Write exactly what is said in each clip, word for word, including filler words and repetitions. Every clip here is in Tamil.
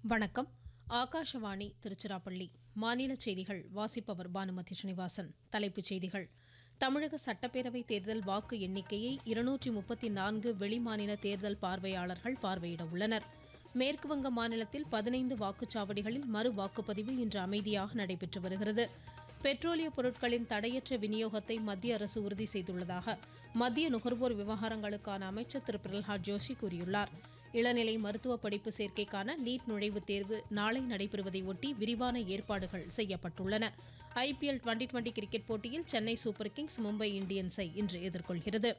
வணக்கம். ஆகாஷவாணி திருச்சிராப்பள்ளி. மாநில செய்திகள் வாசிப்பவர் பானுமதி ஸ்ரீனிவாசன். தலைப்புச் செய்திகள். தமிழக சட்டப்பேரவைத் தேர்தல் வாக்கு எண்ணிக்கையை இருநூற்றி முப்பத்தி நான்கு வெளிமாநில தேர்தல் பார்வையாளர்கள் பார்வையிட உள்ளனர். மேற்குவங்க மாநிலத்தில் பதினைந்து வாக்குச்சாவடிகளில் மறு வாக்குப்பதிவு இன்று அமைதியாக நடைபெற்று வருகிறது. பெட்ரோலிய பொருட்களின் தடையற்ற விநியோகத்தை மத்திய அரசு உறுதி செய்துள்ளதாக மத்திய நுகர்வோர் விவகாரங்களுக்கான அமைச்சர் திரு பிரல்ஹாத் ஜோஷி கூறியுள்ளார். இளநிலை மருத்துவ படிப்பு சேர்க்கைக்கான நீட் நுழைவுத் தேர்வு நாளை நடைபெறுவதை ஒட்டி விரிவான ஏற்பாடுகள் செய்யப்பட்டுள்ளன. ஐபிஎல் டுவெண்டி டுவெண்டி கிரிக்கெட் போட்டியில் சென்னை சூப்பர் கிங்ஸ் மும்பை இந்தியன்ஸை இன்று எதிர்கொள்கிறது.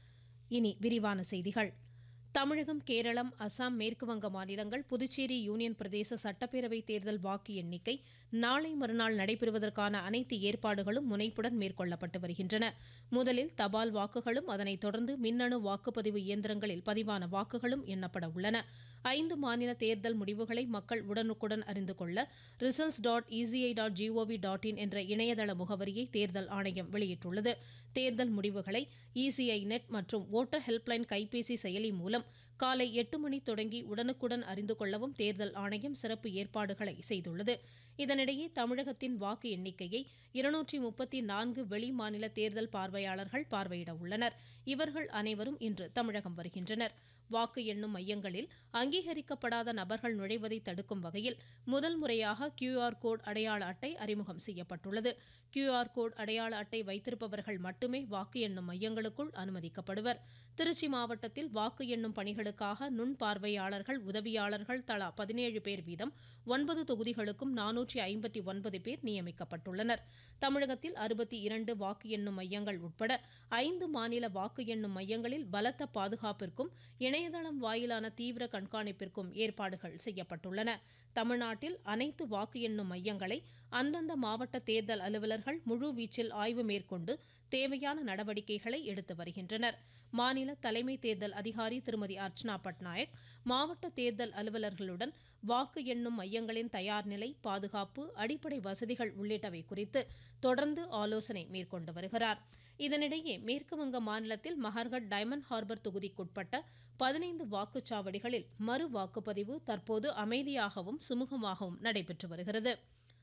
இனி விரிவான செய்திகள். தமிழகம், கேரளம், அசாம், மேற்குவங்க மாநிலங்கள், புதுச்சேரி யூனியன் பிரதேச சட்டப்பேரவை தேர்தல் வாக்கு எண்ணிக்கை நாளை மறுநாள் நடைபெறுவதற்கான அனைத்து ஏற்பாடுகளும் முனைப்புடன் மேற்கொள்ளப்பட்டு வருகின்றன. முதலில் தபால் வாக்குகளும் அதனைத் தொடர்ந்து மின்னணு வாக்குப்பதிவு இயந்திரங்களில் பதிவான வாக்குகளும் எண்ணப்பட உள்ளன. ஐந்து மாநில தேர்தல் முடிவுகளை மக்கள் உடனுக்குடன் அறிந்து கொள்ள results dot ECI dot gov dot in என்ற இணையதள முகவரியை தேர்தல் ஆணையம் வெளியிட்டுள்ளது. தேர்தல் முடிவுகளை இசிஐ நெட் மற்றும் ஓட்டர் ஹெல்ப்லைன் கைபேசி செயலி மூலம் காலை எட்டு மணி தொடங்கி உடனுக்குடன் அறிந்து கொள்ளவும் தேர்தல் ஆணையம் சிறப்பு ஏற்பாடுகளை செய்துள்ளது. இதனிடையே தமிழகத்தின் வாக்கு எண்ணிக்கையை இருநூற்றி முப்பத்தி நான்கு வெளி மாநில தேர்தல் பார்வையாளர்கள் பார்வையிட உள்ளனர். இவர்கள் அனைவரும் இன்று தமிழகம் வருகின்றனர். வாக்கு எண்ணும் மையங்களில் அங்கீகரிக்கப்படாத நபர்கள் நுழைவதை தடுக்கும் வகையில் முதல் முறையாக கியூஆர் கோட் அடையாள அட்டை அறிமுகம் செய்யப்பட்டுள்ளது. கியூஆர் கோட் அடையாள அட்டை வைத்திருப்பவர்கள் மட்டுமே வாக்கு எண்ணும் மையங்களுக்குள் அனுமதிக்கப்படுவர். திருச்சி மாவட்டத்தில் வாக்கு எண்ணும் பணிகளுக்காக நுண் பார்வையாளர்கள், உதவியாளர்கள் தலா பதினேழு பேர் வீதம் ஒன்பது தொகுதிகளுக்கும் நானூற்றி ஐம்பத்தி ஒன்பது பேர் நியமிக்கப்பட்டுள்ளனர். தமிழகத்தில் அறுபத்தி இரண்டு வாக்கு எண்ணும் மையங்கள் உட்பட ஐந்து மாநில வாக்கு எண்ணும் மையங்களில் பலத்த பாதுகாப்பிற்கும் இணையதளம் வாயிலான தீவிர கண்காணிப்பிற்கும் ஏற்பாடுகள் செய்யப்பட்டுள்ளன. தமிழ்நாட்டில் அனைத்து வாக்கு எண்ணும் மையங்களை அந்தந்த மாவட்ட தேர்தல் அலுவலர்கள் முழு வீச்சில் ஆய்வு மேற்கொண்டு தேவையான நடவடிக்கைகளை எடுத்து வருகின்றனர். மாநில தலைமை தேர்தல் அதிகாரி திருமதி அர்ச்சனா பட்நாயக் மாவட்ட தேர்தல் அலுவலர்களுடன் வாக்கு எண்ணும் மையங்களின் தயார் நிலை, பாதுகாப்பு, அடிப்படை வசதிகள் உள்ளிட்டவை குறித்து தொடர்ந்து ஆலோசனை மேற்கொண்டு வருகிறார். இதனிடையே மேற்குவங்க மாநிலத்தில் மஹர்கட் டைமண்ட் ஹார்பர் தொகுதிக்குட்பட்ட பதினைந்து வாக்குச்சாவடிகளில் மறு வாக்குப்பதிவு தற்போது அமைதியாகவும் சுமூகமாகவும் நடைபெற்று வருகிறது.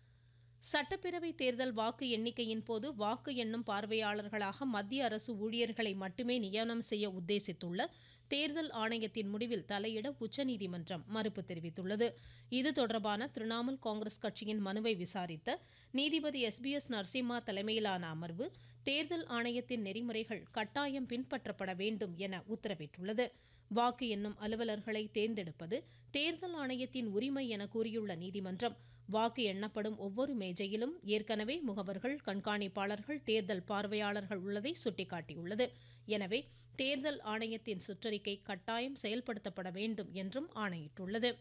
சட்டப்பேரவை தேர்தல் வாக்கு எண்ணிக்கையின் போது வாக்கு எண்ணும் பார்வையாளர்களாக மத்திய அரசு ஊழியர்களை மட்டுமே நியமனம் செய்ய உத்தேசித்துள்ள தேர்தல் ஆணையத்தின் முடிவில் தலையிட உச்சநீதிமன்றம் மறுப்பு தெரிவித்துள்ளது. இது தொடர்பான திரிணாமுல் காங்கிரஸ் கட்சியின் மனுவை விசாரித்த நீதிபதி எஸ் பி எஸ் நரசிம்மா தலைமையிலான அமர்வு தேர்தல் ஆணையத்தின் நெறிமுறைகள் கட்டாயம் பின்பற்றப்பட வேண்டும் என உத்தரவிட்டுள்ளது. வாக்கு எண்ணும் அலுவலர்களை தேர்ந்தெடுப்பது தேர்தல் ஆணையத்தின் உரிமை என கூறியுள்ள நீதிமன்றம் வாக்கு எண்ணப்படும் ஒவ்வொரு மேஜையிலும் ஏற்கனவே முகவர்கள், கண்காணிப்பாளர்கள், தேர்தல் பார்வையாளர்கள் உள்ளதை சுட்டிக்காட்டியுள்ளது. எனவே தேர்தல் ஆணையத்தின் சுற்றறிக்கை கட்டாயம் செயல்படுத்தப்பட வேண்டும் என்றும் ஆணையிட்டுள்ளது.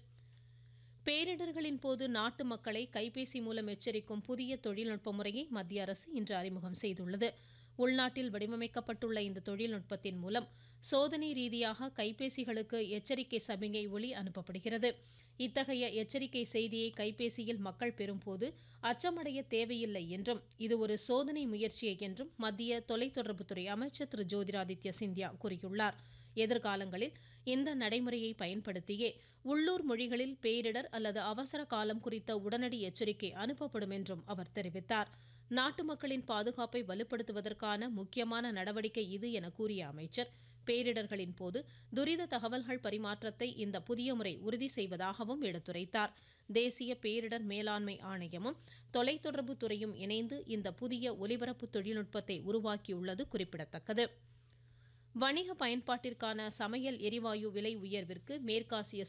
பேரிடர்களின் போது நாட்டு மக்களை கைபேசி மூலம் எச்சரிக்கும் புதிய தொழில்நுட்ப முறையை மத்திய அரசு இன்று அறிமுகம் செய்துள்ளது. உள்நாட்டில் வடிவமைக்கப்பட்டுள்ள இந்த தொழில்நுட்பத்தின் மூலம் சோதனை ரீதியாக கைபேசிகளுக்கு எச்சரிக்கை சமிகை ஒலி அனுப்பப்படுகிறது. இத்தகைய எச்சரிக்கை செய்தியை கைபேசியில் மக்கள் பெறும்போது அச்சமடைய தேவையில்லை என்றும் இது ஒரு சோதனை முயற்சியே என்றும் மத்திய தொலைத்தொடர்புத்துறை அமைச்சர் திரு ஜோதிராதித்ய சிந்தியா கூறியுள்ளார். எதிர்காலங்களில் இந்த நடைமுறையை பயன்படுத்தியே உள்ளூர் மொழிகளில் பேரிடர் அல்லது அவசர காலம் குறித்த உடனடி எச்சரிக்கை அனுப்பப்படும் என்றும் அவர் தெரிவித்தார். நாட்டு மக்களின் பாதுகாப்பை வலுப்படுத்துவதற்கான முக்கியமான நடவடிக்கை இது என கூறிய அமைச்சர் பேரிடர்களின் போது துரித தகவல்கள் பரிமாற்றத்தை இந்த புதிய முறை உறுதி செய்வதாகவும் எடுத்துரைத்தார். தேசிய பேரிடர் மேலாண்மை ஆணையமும் தொலைத்தொடர்பு துறையும் இணைந்து இந்த புதிய ஒலிபரப்பு தொழில்நுட்பத்தை உருவாக்கியுள்ளது குறிப்பிடத்தக்கது. வணிக பயன்பாட்டிற்கான சமையல் எரிவாயு விலை உயர்விற்கு மேற்காசிய